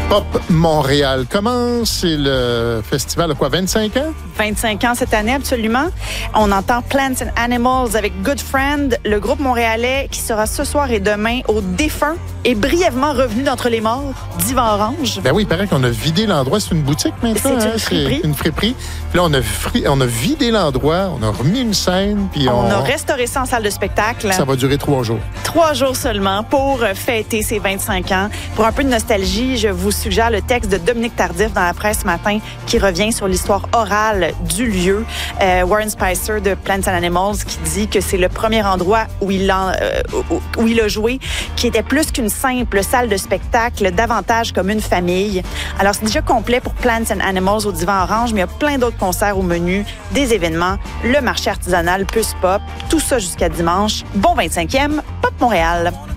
Pop Montréal commence. C'est le festival, 25 ans? 25 ans cette année, absolument. On entend Plants and Animals avec Good Friend, le groupe montréalais qui sera ce soir et demain au défunt et brièvement revenu d'entre les morts, Divan Orange. Ben oui, il paraît qu'on a vidé l'endroit. C'est une boutique maintenant. C'est une friperie. Puis là, on a vidé l'endroit, on a remis une scène. Puis on a restauré ça en salle de spectacle. Ça va durer 3 jours. 3 jours seulement pour fêter ses 25 ans. Pour un peu de nostalgie, je vous suggère le texte de Dominique Tardif dans la presse ce matin qui revient sur l'histoire orale du lieu. Warren Spicer de Plants and Animals qui dit que c'est le premier endroit où il a joué, qui était plus qu'une simple salle de spectacle, davantage comme une famille. Alors, c'est déjà complet pour Plants and Animals au Divan Orange, mais il y a plein d'autres concerts au menu, des événements, le marché artisanal Puce Pop, tout ça jusqu'à dimanche. Bon 25e, Pop Montréal.